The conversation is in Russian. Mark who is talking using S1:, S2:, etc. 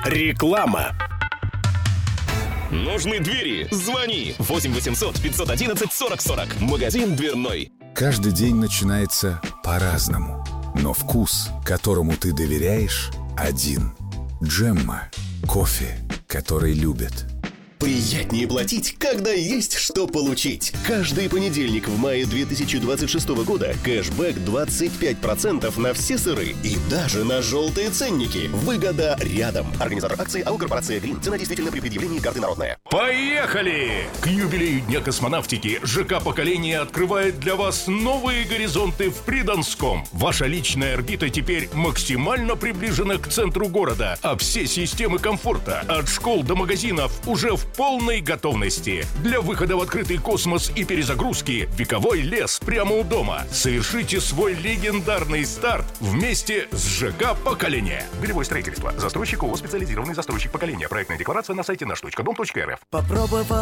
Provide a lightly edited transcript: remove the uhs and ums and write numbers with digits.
S1: Реклама.
S2: Нужны двери? Звони 8 800 511 40 40. Магазин дверной.
S3: Каждый день начинается по-разному, но вкус, которому ты доверяешь, один. Джемма. Кофе, который любят.
S4: Приятнее платить, когда есть что получить. Каждый понедельник в мае 2026 года кэшбэк 25% на все сыры и даже на желтые ценники. Выгода рядом. Организатор акции АО «Корпорация Грин». Цена действительно при предъявлении карты народная.
S5: Поехали! К юбилею Дня космонавтики ЖК «Поколение» открывает для вас новые горизонты в Придонском. Ваша личная орбита теперь максимально приближена к центру города, а все системы комфорта от школ до магазинов уже в полной готовности. Для выхода в открытый космос и перезагрузки вековой лес прямо у дома. Совершите свой легендарный старт вместе с ЖК «Поколение». Белевое строительство. Застройщик ООО «Специализированный застройщик поколения». Проектная декларация на сайте наш.дом.рф.
S6: Попробовал